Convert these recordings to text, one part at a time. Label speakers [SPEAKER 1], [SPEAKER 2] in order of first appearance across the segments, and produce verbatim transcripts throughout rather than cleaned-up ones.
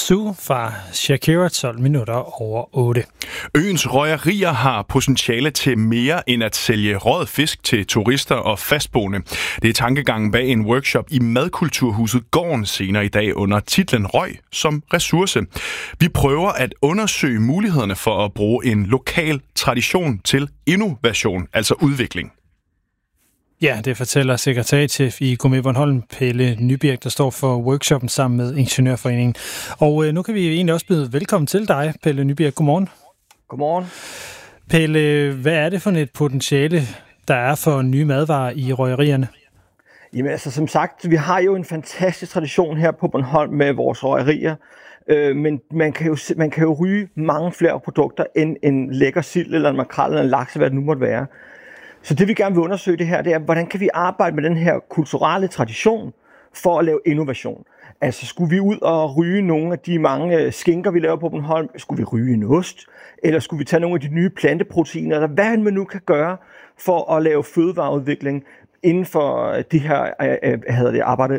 [SPEAKER 1] Zoo fra Shakira, tolv minutter over otte.
[SPEAKER 2] Øens røgerier har potentiale til mere end at sælge røget fisk til turister og fastboende. Det er tankegangen bag en workshop i Madkulturhuset Gården senere i dag under titlen Røg som ressource. Vi prøver at undersøge mulighederne for at bruge en lokal tradition til innovation, altså udvikling.
[SPEAKER 1] Ja, det fortæller sekretariatschef i Gourmet Bornholm, Pelle Nybjerg, der står for workshoppen sammen med Ingeniørforeningen. Og øh, nu kan vi egentlig også byde velkommen til dig, Pelle Nybjerg. Godmorgen.
[SPEAKER 3] Godmorgen.
[SPEAKER 1] Pelle, hvad er det for et potentiale, der er for nye madvarer i røgerierne?
[SPEAKER 3] Jamen altså, som sagt, vi har jo en fantastisk tradition her på Bornholm med vores røgerier. Øh, men man kan, jo, man kan jo ryge mange flere produkter end en lækker sild eller en makrel eller en laks, hvad det nu måtte være. Så det vi gerne vil undersøge det her, det er, hvordan kan vi arbejde med den her kulturelle tradition for at lave innovation? Altså skulle vi ud og ryge nogle af de mange skinker, vi laver på Bornholm? Skulle vi ryge en ost? Eller skulle vi tage nogle af de nye planteproteiner? Eller hvad man nu kan gøre for at lave fødevareudvikling inden for de her hvad hedder det, arbejde?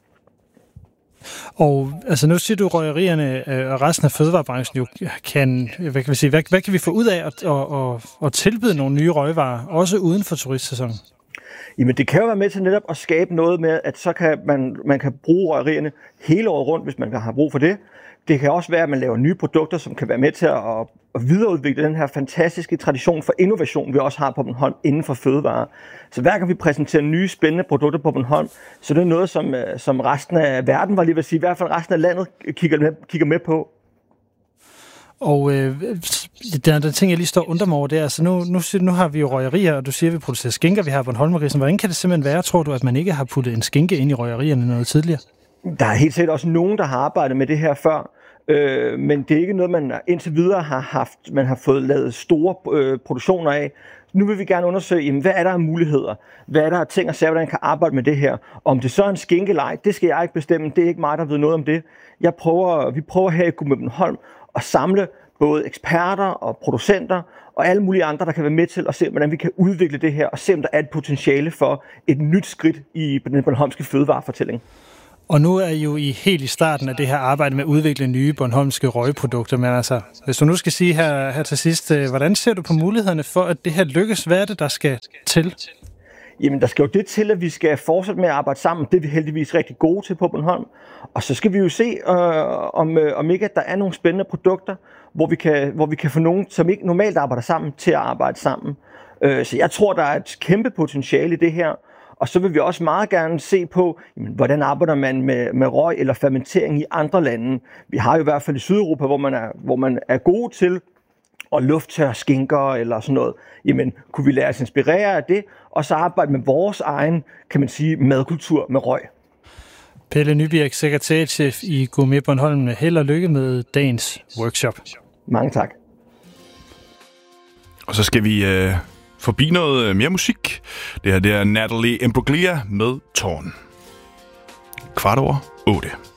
[SPEAKER 1] Og altså nu siger du, at røgerierne og resten af fødevarebranchen jo kan, hvad kan vi sige, hvad, hvad kan vi få ud af at, at, at, at tilbyde nogle nye røgvarer, også uden for turistsæsonen?
[SPEAKER 3] Jamen det kan jo være med til netop at skabe noget med, at så kan man, man kan bruge røgerierne hele året rundt, hvis man har brug for det. Det kan også være, at man laver nye produkter, som kan være med til at, at videreudvikle den her fantastiske tradition for innovation, vi også har på Bornholm inden for fødevarer. Så hver gang vi præsenterer nye spændende produkter på Bornholm, så det er noget, som, som resten af verden, var lige ved at sige, i hvert fald resten af landet kigger med, kigger med på.
[SPEAKER 1] Og øh, den, den ting, jeg lige står og undrer mig over, det er, altså nu, nu, nu har vi jo røgerier, og du siger, at vi producerer skinker, vi har Bornholmergrisen. Hvordan kan det simpelthen være, tror du, at man ikke har puttet en skinke ind i røgerierne noget tidligere? Der
[SPEAKER 3] er helt sikkert også nogen, der har arbejdet med det her før, øh, men det er ikke noget, man indtil videre har haft, man har fået lavet store øh, produktioner af. Nu vil vi gerne undersøge, jamen, hvad er der af muligheder? Hvad er der af ting og sager, hvordan man kan arbejde med det her? Om det så er en skinkelej, det skal jeg ikke bestemme. Det er ikke mig, der ved noget om det. Jeg prøver, vi prøver her i Gourmet Bornholm at samle både eksperter og producenter og alle mulige andre, der kan være med til at se, hvordan vi kan udvikle det her, og se, om der er et potentiale for et nyt skridt i den bornholmske fødevarefortælling.
[SPEAKER 1] Og nu er I jo i helt i starten af det her arbejde med at udvikle nye bornholmske røgprodukter, men altså, hvis du nu skal sige her, her til sidst, hvordan ser du på mulighederne for, at det her lykkes? Hvad er det, der skal til?
[SPEAKER 3] Jamen, der skal jo det til, at vi skal fortsætte med at arbejde sammen. Det er vi heldigvis rigtig gode til på Bornholm. Og så skal vi jo se, øh, om, øh, om ikke at der er nogle spændende produkter, hvor vi kan, hvor vi kan få nogen, som ikke normalt arbejder sammen, til at arbejde sammen. Øh, så jeg tror, der er et kæmpe potentiale i det her. Og så vil vi også meget gerne se på, jamen, hvordan arbejder man med, med røg eller fermentering i andre lande. Vi har jo i hvert fald i Sydeuropa, hvor man er, hvor man er gode til at lufttørre skinker eller sådan noget. Jamen, kunne vi lade os inspirere af det, og så arbejde med vores egen, kan man sige, madkultur med røg.
[SPEAKER 1] Pelle Nybjerg, sekretariatschef i Gourmet Bornholm. Held og lykke med dagens workshop.
[SPEAKER 3] Mange tak.
[SPEAKER 2] Og så skal vi øh, forbi noget mere musik. Det her det er Natalie Imbruglia med Tårn. Kvart over otte.